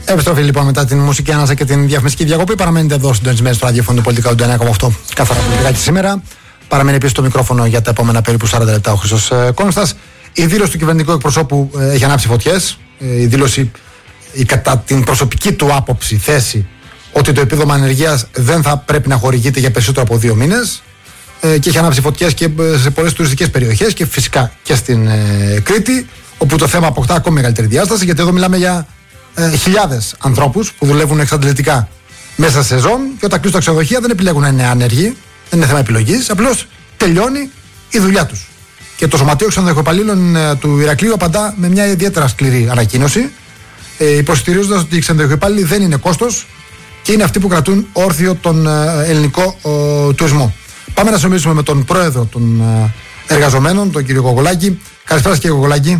Επιστροφή λοιπόν μετά την μουσική ανάσα και την διαφημιστική διακοπή. Παραμένετε εδώ συντονισμένοι στο ραδιόφωνο του Πολιτικά 99,8 καθαρά πολιτικά και σήμερα. Παραμένει επίσης στο μικρόφωνο για τα επόμενα περίπου 40 λεπτά ο Χρήστος Κόνστας. Η δήλωση του κυβερνητικού εκπροσώπου έχει ανάψει φωτιές. Η δήλωση, κατά την προσωπική του άποψη, θέση ότι το επίδομα ανεργίας δεν θα πρέπει να χορηγείται για περισσότερο από 2 μήνες. Και έχει ανάψει φωτιές και σε πολλές τουριστικές περιοχές και φυσικά και στην Κρήτη, όπου το θέμα αποκτά ακόμη μεγαλύτερη διάσταση, γιατί εδώ μιλάμε για χιλιάδες ανθρώπους που δουλεύουν εξαντλητικά μέσα σε σεζόν και όταν κλείσουν τα ξενοδοχεία δεν επιλέγουν να είναι άνεργοι, δεν είναι θέμα επιλογής, απλώς τελειώνει η δουλειά τους. Και το Σωματείο Ξενοδοχειοϊπαλλήλων του Ηρακλείου απαντά με μια ιδιαίτερα σκληρή ανακοίνωση, υποστηρίζοντας ότι οι ξενοδοχειοϊπάλληλοι δεν είναι κόστος και είναι αυτοί που κρατούν όρθιο τον ελληνικό τουρισμό. Πάμε να συνομιλήσουμε με τον πρόεδρο των εργαζομένων, τον κύριο Γογολάκη. Καλησπέρα σας, κύριε Γογολάκη.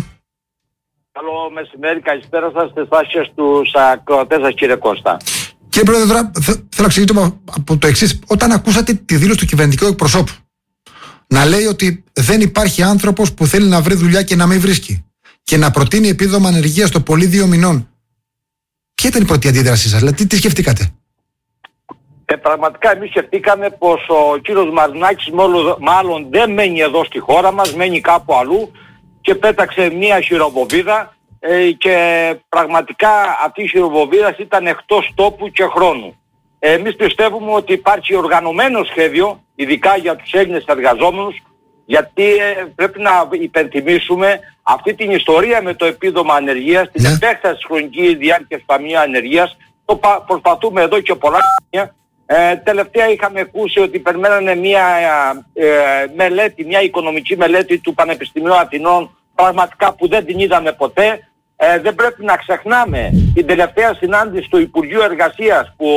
Καλό μεσημέρι, καλησπέρα σας και στους ακροατές σας, κύριε Κώστα. Κύριε Πρόεδρε, τώρα θέλω να ξεκινήσω από το εξής. Όταν ακούσατε τη δήλωση του κυβερνητικού εκπροσώπου να λέει ότι δεν υπάρχει άνθρωπος που θέλει να βρει δουλειά και να μην βρίσκει και να προτείνει επίδομα ανεργίας στο πολύ 2 μηνών, ποια ήταν η πρώτη αντίδρασή σας, δηλαδή τι σκεφτήκατε? Πραγματικά εμείς σκεφτήκαμε πως ο κύριος Μαρινάκης μάλλον δεν μένει εδώ στη χώρα μας, μένει κάπου αλλού και πέταξε μια χειροβοβίδα και πραγματικά αυτή η χειροβοβίδα ήταν εκτός τόπου και χρόνου. Εμείς πιστεύουμε ότι υπάρχει οργανωμένο σχέδιο, ειδικά για τους Έλληνες εργαζόμενους, γιατί πρέπει να υπενθυμίσουμε αυτή την ιστορία με το επίδομα ανεργίας, την επέκταση της χρονικής διάρκειας ταμείου ανεργίας, το προσπαθούμε εδώ και πολλά χρόνια. Τελευταία είχαμε ακούσει ότι περιμένανε μια μελέτη, μια οικονομική μελέτη του Πανεπιστημίου Αθηνών, πραγματικά που δεν την είδαμε ποτέ. Δεν πρέπει να ξεχνάμε την τελευταία συνάντηση του Υπουργείου Εργασίας που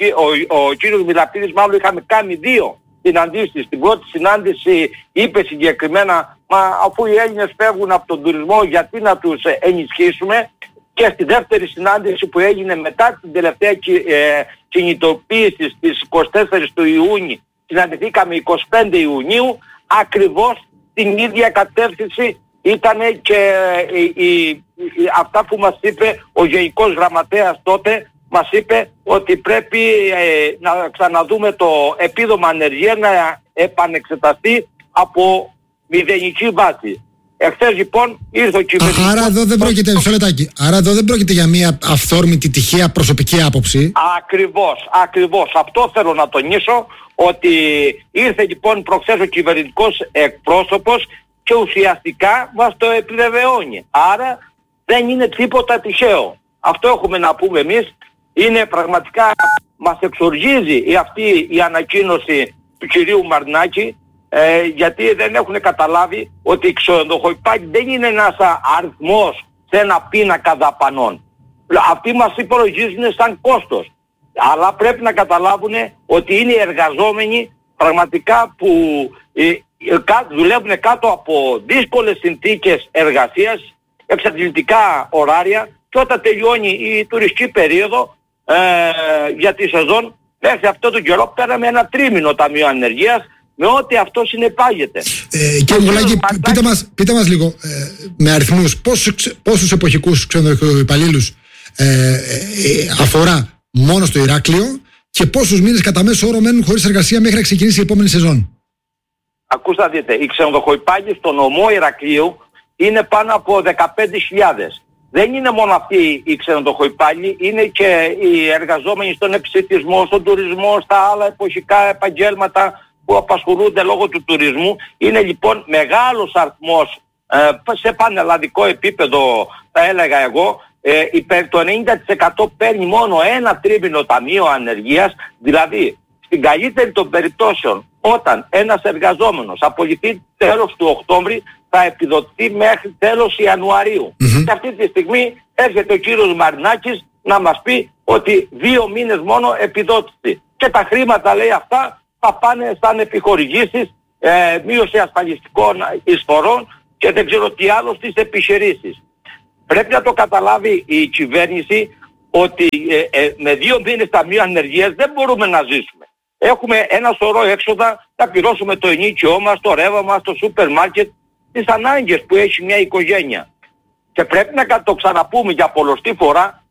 ο κύριος Μιλαπίδης, μάλλον είχαμε κάνει 2 συναντήσεις. Στην πρώτη συνάντηση είπε συγκεκριμένα, αφού οι Έλληνες φεύγουν από τον τουρισμό, γιατί να τους ενισχύσουμε. Και στη δεύτερη συνάντηση που έγινε μετά την τελευταία κινητοποίηση στις 24 του Ιούνιου, συναντηθήκαμε 25 Ιουνίου, ακριβώς την ίδια κατεύθυνση ήταν και αυτά που μας είπε ο Γενικός Γραμματέας τότε. Μας είπε ότι πρέπει να ξαναδούμε το επίδομα ανεργίας, να επανεξεταστεί από μηδενική βάση. Εχθές λοιπόν ήρθε ο κυβερνητικός... Άρα εδώ δεν πρόκειται, μισό λεπτάκι, άρα εδώ δεν πρόκειται για μια αυθόρμητη τυχαία προσωπική άποψη. Ακριβώς. Αυτό θέλω να τονίσω, ότι ήρθε λοιπόν προχθές ο κυβερνητικός εκπρόσωπος και ουσιαστικά μας το επιβεβαιώνει. Άρα δεν είναι τίποτα τυχαίο. Αυτό έχουμε να πούμε εμείς. Είναι πραγματικά, μας εξοργίζει αυτή η ανακοίνωση του κυρίου Μαρινάκη, γιατί δεν έχουν καταλάβει ότι η ξενοδοχοϊπάλληλοι δεν είναι ένας αριθμός σε ένα πίνακα δαπανών. Αυτοί μας υπολογίζουν σαν κόστος. Αλλά πρέπει να καταλάβουν ότι είναι οι εργαζόμενοι πραγματικά που δουλεύουν κάτω από δύσκολες συνθήκες εργασίας, εξαντλητικά ωράρια, και όταν τελειώνει η τουριστική περίοδο για τη σεζόν, μέχρι αυτό τον καιρό πέραμε ένα 3μηνο ταμείο ανεργίας, με ό,τι αυτό συνεπάγεται. Κύριε Γογολάκη, πείτε μας λίγο με αριθμούς πόσους εποχικούς ξενοδοχειοϊπαλλήλους αφορά μόνο στο Ηράκλειο και πόσους μήνες κατά μέσο όρο μένουν χωρίς εργασία μέχρι να ξεκινήσει η επόμενη σεζόν? Ακούστε να δείτε, οι ξενοδοχειοϊπάλληλοι στο νομό Ηρακλείου είναι πάνω από 15.000. Δεν είναι μόνο αυτοί οι ξενοδοχειοϊπάλληλοι, είναι και οι εργαζόμενοι στον επισιτισμό, στον τουρισμό, στα άλλα εποχικά επαγγέλματα που απασχολούνται λόγω του τουρισμού. Είναι λοιπόν μεγάλος αριθμός σε πανελλαδικό επίπεδο, θα έλεγα εγώ. Το 90% παίρνει μόνο ένα 3μηνο ταμείο ανεργίας, δηλαδή στην καλύτερη των περιπτώσεων όταν ένας εργαζόμενος απολυθεί τέλος του Οκτώβρη θα επιδοτηθεί μέχρι τέλος Ιανουαρίου. Και αυτή τη στιγμή έρχεται ο κύριος Μαρινάκης να μας πει ότι 2 μήνες μόνο επιδότηση. Και τα χρήματα, λέει, αυτά θα πάνε σαν επιχορηγήσεις, μείωση ασφαλιστικών εισφορών και δεν ξέρω τι άλλο στις επιχειρήσεις. Πρέπει να το καταλάβει η κυβέρνηση ότι με 2 μήνες ταμείο ανεργίας δεν μπορούμε να ζήσουμε. Έχουμε ένα σωρό έξοδα, θα πληρώσουμε το ενοίκιό μας, το ρεύμα μας, το σούπερ μάρκετ, τις ανάγκες που έχει μια οικογένεια. Και πρέπει να το ξαναπούμε για πολλοστή φορά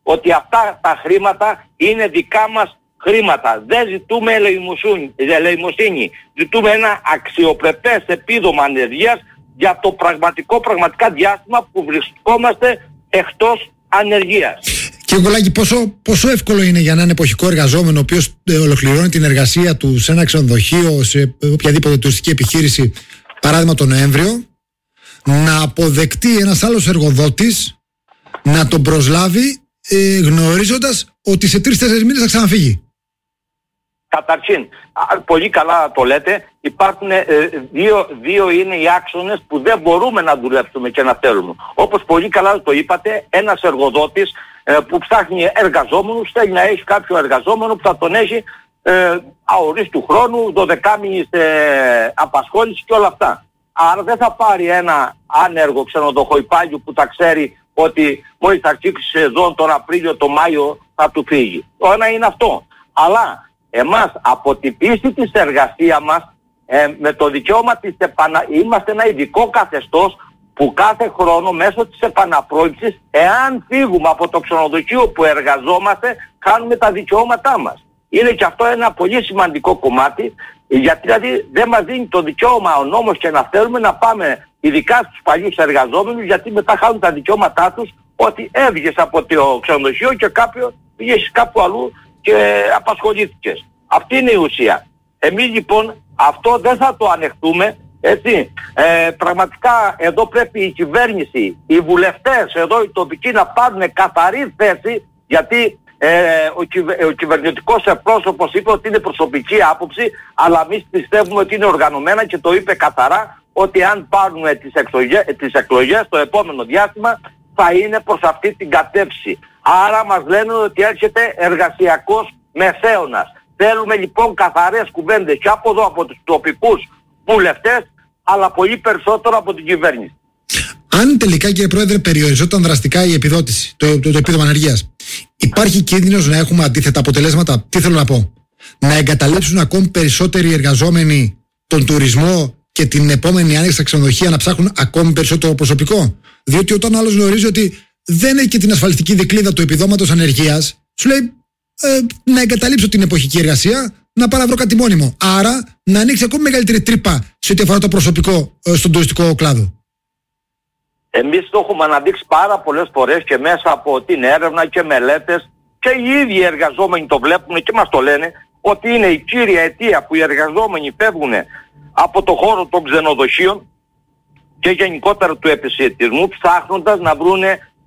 ότι αυτά τα χρήματα είναι δικά μας χρήματα. Δεν ζητούμε ελεημοσύνη. Ζητούμε ένα αξιοπρεπές επίδομα ανεργίας για το πραγματικά διάστημα που βρισκόμαστε εκτός ανεργίας. Κύριε Κολάκη, πόσο εύκολο είναι για έναν εποχικό εργαζόμενο ο οποίος ολοκληρώνει την εργασία του σε ένα ξενοδοχείο, σε οποιαδήποτε τουριστική επιχείρηση, παράδειγμα τον Νοέμβριο, να αποδεκτεί ένας άλλος εργοδότης να τον προσλάβει γνωρίζοντας ότι σε 3-4 μήνες θα ξαναφύγει? Καταρχήν, πολύ καλά το λέτε, υπάρχουν δύο είναι οι άξονες που δεν μπορούμε να δουλέψουμε και να θέλουμε. Όπως πολύ καλά το είπατε, ένας εργοδότης που ψάχνει εργαζόμενους θέλει να έχει κάποιο εργαζόμενο που θα τον έχει αορίστου χρόνου, 12μηνη απασχόληση και όλα αυτά. Άρα δεν θα πάρει ένα άνεργο ξενοδοχοϊπάγιο που τα ξέρει ότι μόλις θα αρχίσει η σεζόν τον Απρίλιο, τον Μάιο θα του φύγει. Το ένα είναι αυτό. Αλλά εμάς από την πίστη της εργασίας μας με το δικαίωμα της είμαστε ένα ειδικό καθεστώς που κάθε χρόνο μέσω της επαναπρόηψης, εάν φύγουμε από το ξενοδοχείο που εργαζόμαστε, χάνουμε τα δικαιώματά μας. Είναι και αυτό ένα πολύ σημαντικό κομμάτι, γιατί δηλαδή δεν μας δίνει το δικαίωμα ο νόμος και να θέλουμε να πάμε ειδικά στους παλιούς εργαζόμενους, γιατί μετά χάνουν τα δικαιώματά τους ότι έβγες από το ξενοδοχείο και πήγες κάπου αλλού και απασχολήθηκες. Αυτή είναι η ουσία. Εμείς λοιπόν αυτό δεν θα το ανεχτούμε, έτσι. Πραγματικά εδώ πρέπει η κυβέρνηση, οι βουλευτές εδώ οι τοπικοί να πάρουν καθαρή θέση, γιατί ο κυβερνητικός εκπρόσωπος είπε ότι είναι προσωπική άποψη, αλλά εμείς πιστεύουμε ότι είναι οργανωμένα και το είπε καθαρά ότι αν πάρουν τις εκλογές το επόμενο διάστημα θα είναι προς αυτή την κατεύθυνση. Άρα μας λένε ότι έρχεται εργασιακός μεσαίωνας. Θέλουμε λοιπόν καθαρές κουβέντες και από εδώ από τους τοπικούς βουλευτές, αλλά πολύ περισσότερο από την κυβέρνηση. Αν τελικά, κύριε Πρόεδρε, περιοριζόταν δραστικά η επιδότηση, το επίδομα ανεργίας, υπάρχει κίνδυνος να έχουμε αντίθετα αποτελέσματα? Τι θέλω να πω? Να εγκαταλείψουν ακόμη περισσότεροι εργαζόμενοι τον τουρισμό και την επόμενη άνοιξη στα ξενοδοχεία να ψάχνουν ακόμη περισσότερο προσωπικό? Διότι όταν άλλος γνωρίζει ότι δεν έχει και την ασφαλιστική δικλείδα του επιδόματος ανεργίας, σου λέει να εγκαταλείψω την εποχική εργασία, να παραβρω κάτι μόνιμο. Άρα να ανοίξει ακόμη μεγαλύτερη τρύπα σε ό,τι αφορά το προσωπικό στον τουριστικό κλάδο. Εμείς το έχουμε αναδείξει πάρα πολλές φορές και μέσα από την έρευνα και μελέτες, και οι ίδιοι εργαζόμενοι το βλέπουν και μας το λένε, ότι είναι η κύρια αιτία που οι εργαζόμενοι φεύγουν από το χώρο των ξενοδοχείων και γενικότερα του επισητισμού, ψάχνοντας να βρουν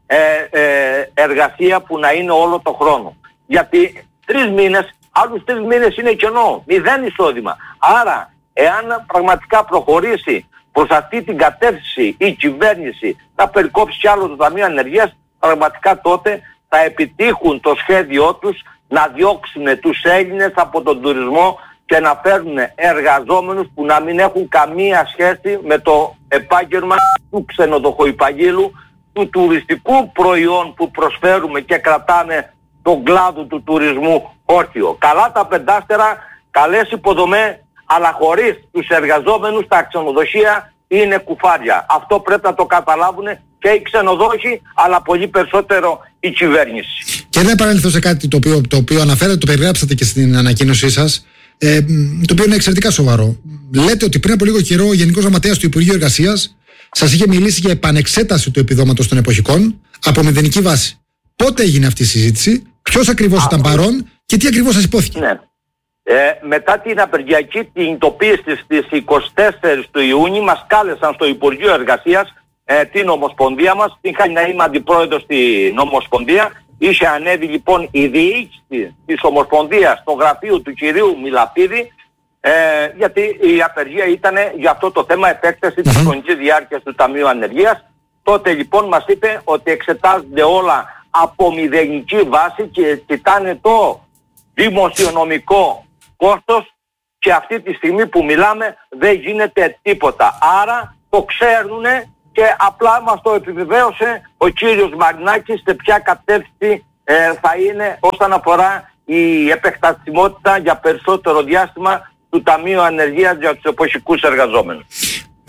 εργασία που να είναι όλο το χρόνο. Γιατί 3 μήνες, άλλους 3 μήνες είναι κενό, 0 εισόδημα. Άρα, εάν πραγματικά προχωρήσει προς αυτή την κατεύθυνση η κυβέρνηση να περικόψει κι άλλο το Ταμείο Ανεργίας, πραγματικά τότε θα επιτύχουν το σχέδιό τους να διώξουν τους Έλληνες από τον τουρισμό και να φέρουν εργαζόμενους που να μην έχουν καμία σχέση με το επάγγελμα του ξενοδοχοϊπαγγείλου, του τουριστικού προϊόν που προσφέρουμε και κρατάμε τον κλάδο του τουρισμού όρθιο. Καλά τα πεντάστερα, καλές υποδομές, αλλά χωρίς τους εργαζόμενους τα ξενοδοχεία είναι κουφάρια. Αυτό πρέπει να το καταλάβουν και οι ξενοδόχοι, αλλά πολύ περισσότερο η κυβέρνηση. Και δεν επανέλθω σε κάτι το οποίο αναφέρατε, το περιγράψατε και στην ανακοίνωσή σας, το οποίο είναι εξαιρετικά σοβαρό. Λέτε ότι πριν από λίγο καιρό ο Γενικός Γραμματέας του Υπουργείου Εργασίας σας είχε μιλήσει για επανεξέταση του επιδόματος των εποχικών από μηδενική βάση. Πότε έγινε αυτή η συζήτηση, ποιος ακριβώς ήταν παρόν και τι ακριβώς σας υπόθηκε? Ναι. Μετά την απεργιακή κινητοποίηση στις 24 του Ιούνιου μας κάλεσαν στο Υπουργείο Εργασίας την Ομοσπονδία μας. Είχα να είμαι αντιπρόεδρος στην Ομοσπονδία. Είχε ανέβει λοιπόν η διοίκηση της Ομοσπονδίας στο γραφείο του κυρίου Μιλαπίδη, γιατί η απεργία ήταν για αυτό το θέμα επέκταση της χρονικής διάρκειας του Ταμείου Ανεργίας. Τότε λοιπόν μας είπε ότι εξετάζονται όλα από μηδενική βάση και κοιτάνε το δημοσιονομικό κόστος και αυτή τη στιγμή που μιλάμε δεν γίνεται τίποτα. Άρα το ξέρουνε και απλά μας το επιβεβαίωσε ο κύριος Μαρινάκης σε ποια κατεύθυνση θα είναι όσον αφορά η επεκτασιμότητα για περισσότερο διάστημα του Ταμείου Ανεργίας για τους εποχικούς εργαζόμενους.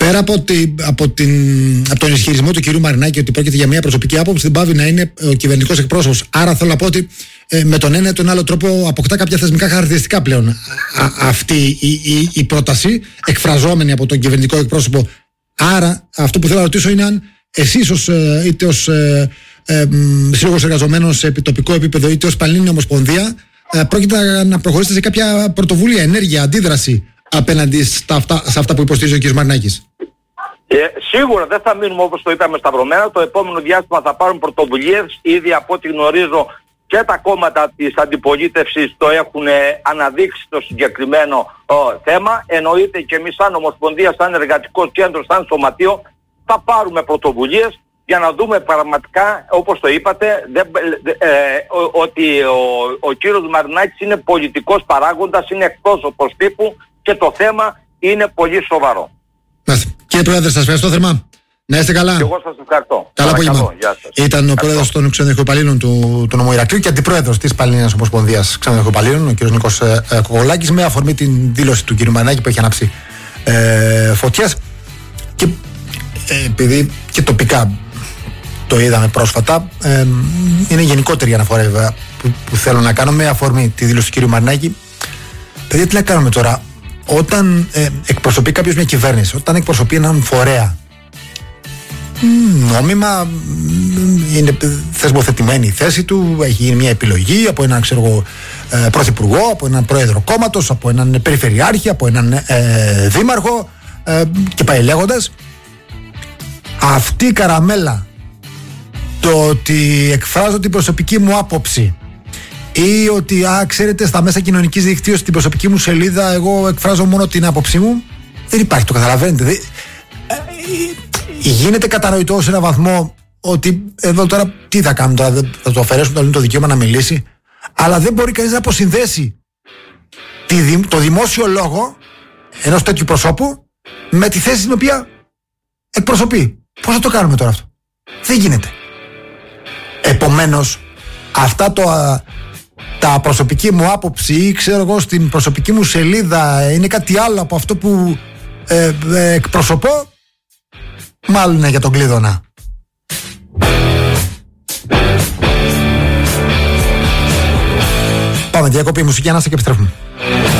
πέρα από τον ισχυρισμό του κυρίου Μαρινάκη ότι πρόκειται για μια προσωπική άποψη, δεν πάβει να είναι ο κυβερνητικός εκπρόσωπος. Άρα θέλω να πω ότι με τον ένα ή τον άλλο τρόπο αποκτά κάποια θεσμικά χαρακτηριστικά πλέον αυτή η πρόταση, εκφραζόμενη από τον κυβερνητικό εκπρόσωπο. Άρα αυτό που θέλω να ρωτήσω είναι αν εσείς είτε ως σύλλογος εργαζομένων σε τοπικό επίπεδο είτε ως Πανελλήνια Ομοσπονδία πρόκειται να προχωρήσετε σε κάποια πρωτοβουλία, ενέργεια, αντίδραση απέναντι σε αυτά που υποστηρίζει ο κ. Μαρινάκης. Σίγουρα δεν θα μείνουμε όπως το είπαμε σταυρωμένα. Το επόμενο διάστημα θα πάρουν πρωτοβουλίες. Ήδη από ό,τι γνωρίζω και τα κόμματα της αντιπολίτευσης το έχουν αναδείξει το συγκεκριμένο θέμα. Εννοείται και εμείς σαν Ομοσπονδία, σαν εργατικό κέντρο, σαν σωματείο θα πάρουμε πρωτοβουλίες για να δούμε πραγματικά, όπως το είπατε, ότι ο κύριος Μαρινάκης είναι πολιτικός παράγοντας, είναι εκπρόσωπος τύπου και το θέμα είναι πολύ σοβαρό. Κύριε Πρόεδρε, σας ευχαριστώ θερμά. Να είστε καλά. Και εγώ σας ευχαριστώ. Καλά απόγευμα. Ήταν ο πρόεδρος των ξενοδοχειοπαλλήλων του νομού Ηρακλείου και αντιπρόεδρος της Πανελλήνιας Ομοσπονδίας Ξενοδοχειοπαλλήλων, ο κ. Νίκος Κοκολάκης, με αφορμή την δήλωση του κ. Μαρινάκη που έχει ανάψει φωτιές. Και επειδή και τοπικά το είδαμε πρόσφατα, είναι γενικότερη η αναφορά βέβαια που θέλω να κάνω με αφορμή τη δήλωση του κ. Μαρινάκη. Παιδιά, τι να κάνουμε τώρα? Όταν εκπροσωπεί κάποιος μια κυβέρνηση, όταν εκπροσωπεί έναν φορέα, νόμιμα είναι θεσμοθετημένη η θέση του, έχει γίνει μια επιλογή από έναν πρωθυπουργό, από έναν πρόεδρο κόμματος, από έναν περιφερειάρχη, από έναν δήμαρχο και πάει λέγοντας. Αυτή η καραμέλα, το ότι εκφράζω την προσωπική μου άποψη ή ότι ξέρετε, στα μέσα κοινωνικής δικτύωσης την προσωπική μου σελίδα εγώ εκφράζω μόνο την άποψή μου, δεν υπάρχει, το καταλαβαίνετε. Γίνεται κατανοητό σε έναν βαθμό ότι εδώ τώρα τι θα κάνουν, τώρα θα το αφαιρέσουν το δικαίωμα να μιλήσει, αλλά δεν μπορεί κανείς να αποσυνδέσει το δημόσιο λόγο ενός τέτοιου προσώπου με τη θέση την οποία εκπροσωπεί. Πώς θα το κάνουμε τώρα αυτό? Δεν γίνεται. Επομένως, αυτά τα προσωπική μου άποψη ή ξέρω εγώ στην προσωπική μου σελίδα είναι κάτι άλλο από αυτό που εκπροσωπώ, μάλλον είναι για τον κλείδωνα. Πάμε διακοπή μουσική, ανάσα και επιστρέφουμε.